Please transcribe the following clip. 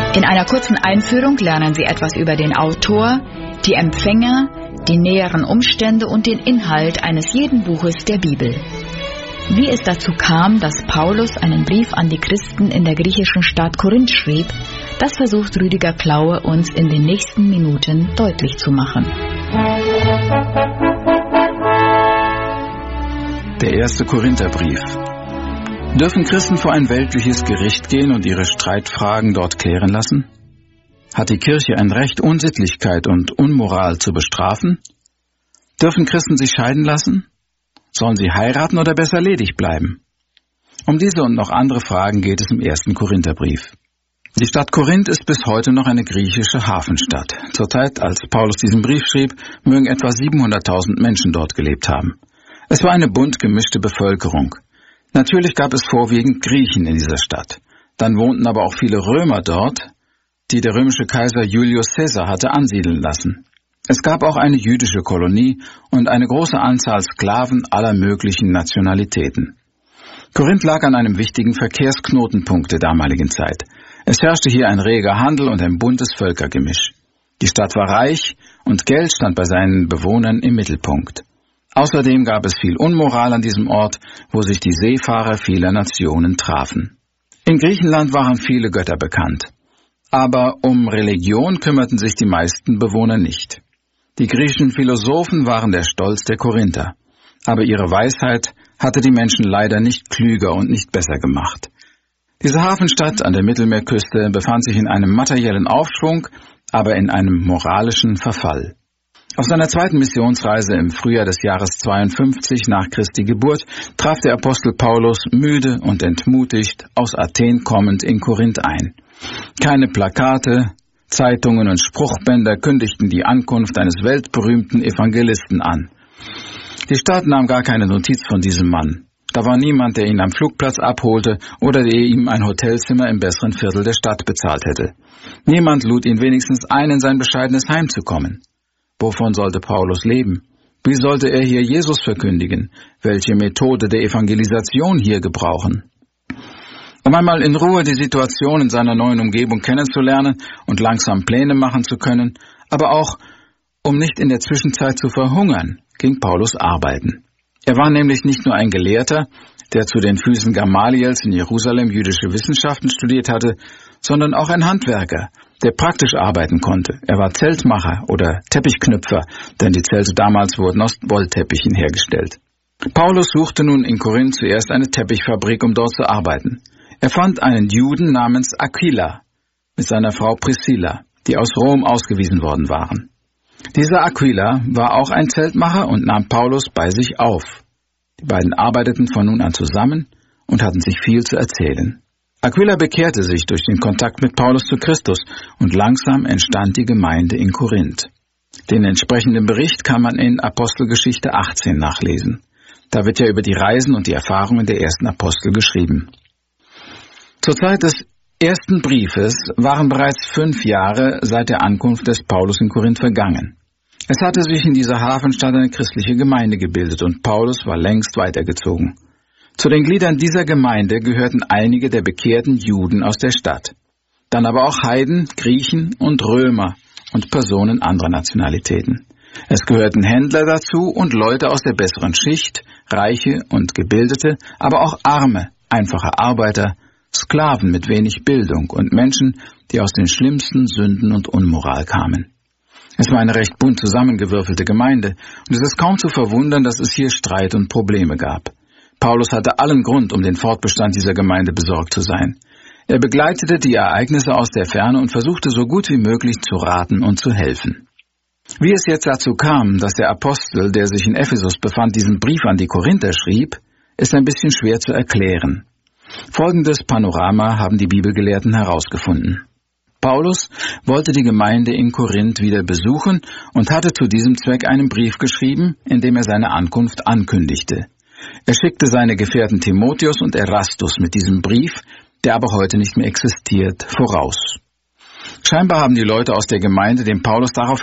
In einer kurzen Einführung lernen Sie etwas über den Autor, die Empfänger, die näheren Umstände und den Inhalt eines jeden Buches der Bibel. Wie es dazu kam, dass Paulus einen Brief an die Christen in der griechischen Stadt Korinth schrieb, das versucht Rüdiger Klaue uns in den nächsten Minuten deutlich zu machen. Der erste Korintherbrief. Dürfen Christen vor ein weltliches Gericht gehen und ihre Streitfragen dort klären lassen? Hat die Kirche ein Recht, Unsittlichkeit und Unmoral zu bestrafen? Dürfen Christen sich scheiden lassen? Sollen sie heiraten oder besser ledig bleiben? Um diese und noch andere Fragen geht es im ersten Korintherbrief. Die Stadt Korinth ist bis heute noch eine griechische Hafenstadt. Zur Zeit, als Paulus diesen Brief schrieb, mögen etwa 700.000 Menschen dort gelebt haben. Es war eine bunt gemischte Bevölkerung. Natürlich gab es vorwiegend Griechen in dieser Stadt. Dann wohnten aber auch viele Römer dort, die der römische Kaiser Julius Caesar hatte ansiedeln lassen. Es gab auch eine jüdische Kolonie und eine große Anzahl Sklaven aller möglichen Nationalitäten. Korinth lag an einem wichtigen Verkehrsknotenpunkt der damaligen Zeit. Es herrschte hier ein reger Handel und ein buntes Völkergemisch. Die Stadt war reich und Geld stand bei seinen Bewohnern im Mittelpunkt. Außerdem gab es viel Unmoral an diesem Ort, wo sich die Seefahrer vieler Nationen trafen. In Griechenland waren viele Götter bekannt. Aber um Religion kümmerten sich die meisten Bewohner nicht. Die griechischen Philosophen waren der Stolz der Korinther. Aber ihre Weisheit hatte die Menschen leider nicht klüger und nicht besser gemacht. Diese Hafenstadt an der Mittelmeerküste befand sich in einem materiellen Aufschwung, aber in einem moralischen Verfall. Auf seiner zweiten Missionsreise im Frühjahr des Jahres 52 nach Christi Geburt traf der Apostel Paulus müde und entmutigt aus Athen kommend in Korinth ein. Keine Plakate, Zeitungen und Spruchbänder kündigten die Ankunft eines weltberühmten Evangelisten an. Die Stadt nahm gar keine Notiz von diesem Mann. Da war niemand, der ihn am Flugplatz abholte oder der ihm ein Hotelzimmer im besseren Viertel der Stadt bezahlt hätte. Niemand lud ihn wenigstens ein, in sein bescheidenes Heim zu kommen. Wovon sollte Paulus leben? Wie sollte er hier Jesus verkündigen? Welche Methode der Evangelisation hier gebrauchen? Um einmal in Ruhe die Situation in seiner neuen Umgebung kennenzulernen und langsam Pläne machen zu können, aber auch, um nicht in der Zwischenzeit zu verhungern, ging Paulus arbeiten. Er war nämlich nicht nur ein Gelehrter, der zu den Füßen Gamaliels in Jerusalem jüdische Wissenschaften studiert hatte, sondern auch ein Handwerker, der praktisch arbeiten konnte. Er war Zeltmacher oder Teppichknüpfer, denn die Zelte damals wurden aus Wollteppichen hergestellt. Paulus suchte nun in Korinth zuerst eine Teppichfabrik, um dort zu arbeiten. Er fand einen Juden namens Aquila mit seiner Frau Priscilla, die aus Rom ausgewiesen worden waren. Dieser Aquila war auch ein Zeltmacher und nahm Paulus bei sich auf. Die beiden arbeiteten von nun an zusammen und hatten sich viel zu erzählen. Aquila bekehrte sich durch den Kontakt mit Paulus zu Christus und langsam entstand die Gemeinde in Korinth. Den entsprechenden Bericht kann man in Apostelgeschichte 18 nachlesen. Da wird ja über die Reisen und die Erfahrungen der ersten Apostel geschrieben. Zur Zeit des ersten Briefes waren bereits 5 Jahre seit der Ankunft des Paulus in Korinth vergangen. Es hatte sich in dieser Hafenstadt eine christliche Gemeinde gebildet und Paulus war längst weitergezogen. Zu den Gliedern dieser Gemeinde gehörten einige der bekehrten Juden aus der Stadt. Dann aber auch Heiden, Griechen und Römer und Personen anderer Nationalitäten. Es gehörten Händler dazu und Leute aus der besseren Schicht, Reiche und Gebildete, aber auch arme, einfache Arbeiter, Sklaven mit wenig Bildung und Menschen, die aus den schlimmsten Sünden und Unmoral kamen. Es war eine recht bunt zusammengewürfelte Gemeinde und es ist kaum zu verwundern, dass es hier Streit und Probleme gab. Paulus hatte allen Grund, um den Fortbestand dieser Gemeinde besorgt zu sein. Er begleitete die Ereignisse aus der Ferne und versuchte so gut wie möglich zu raten und zu helfen. Wie es jetzt dazu kam, dass der Apostel, der sich in Ephesus befand, diesen Brief an die Korinther schrieb, ist ein bisschen schwer zu erklären. Folgendes Panorama haben die Bibelgelehrten herausgefunden. Paulus wollte die Gemeinde in Korinth wieder besuchen und hatte zu diesem Zweck einen Brief geschrieben, in dem er seine Ankunft ankündigte. Er schickte seine Gefährten Timotheus und Erastus mit diesem Brief, der aber heute nicht mehr existiert, voraus. Scheinbar haben die Leute aus der Gemeinde dem Paulus darauf